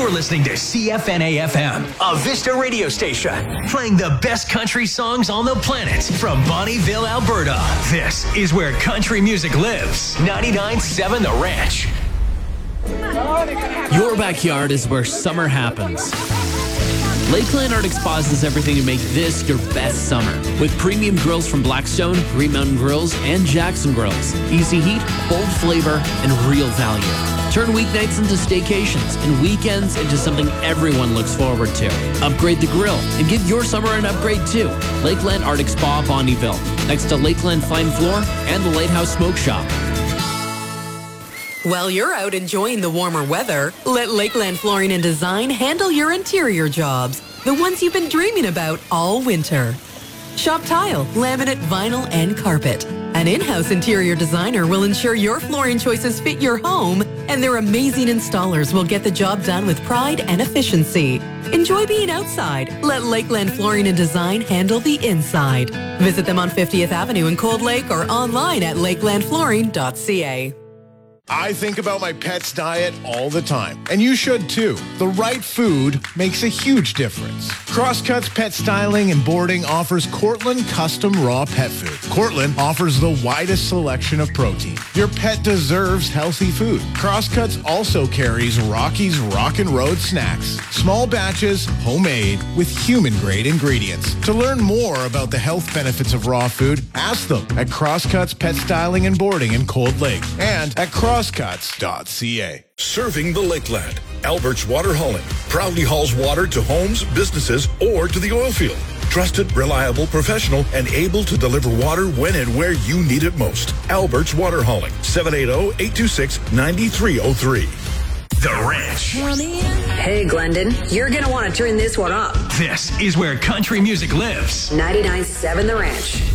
You're listening to CFNA FM, a Vista radio station, playing the best country songs on the planet from Bonnyville, Alberta. This is where country music lives. 99.7 The Ranch. Your backyard is where summer happens. Lakeland Arctic Spas is everything to make this your best summer. With premium grills from Blackstone, Green Mountain Grills, and Jackson Grills. Easy heat, bold flavor, and real value. Turn weeknights into staycations and weekends into something everyone looks forward to. Upgrade the grill and give your summer an upgrade too. Lakeland Arctic Spa, Bonnyville, next to Lakeland Fine Floor and the Lighthouse Smoke Shop. While you're out enjoying the warmer weather, let Lakeland Flooring and Design handle your interior jobs, the ones you've been dreaming about all winter. Shop tile, laminate, vinyl, and carpet. An in-house interior designer will ensure your flooring choices fit your home, and their amazing installers will get the job done with pride and efficiency. Enjoy being outside. Let Lakeland Flooring and Design handle the inside. Visit them on 50th Avenue in Cold Lake or online at lakelandflooring.ca. I think about my pet's diet all the time, and you should too. The right food makes a huge difference. Crosscuts Pet Styling and Boarding offers Cortland Custom Raw Pet Food. Cortland offers the widest selection of protein. Your pet deserves healthy food. Crosscuts also carries Rocky's Rockin' Road Snacks. Small batches, homemade, with human-grade ingredients. To learn more about the health benefits of raw food, ask them at Crosscuts Pet Styling and Boarding in Cold Lake and at crosscuts.ca. Serving the Lakeland, Albert's Water Hauling proudly hauls water to homes, businesses, or to the oil field. Trusted, reliable, professional, and able to deliver water when and where you need it most. Albert's Water Hauling, 780-826-9303. The Ranch. Hey, Glendon, you're going to want to turn this one up. This is where country music lives. 99.7 The Ranch.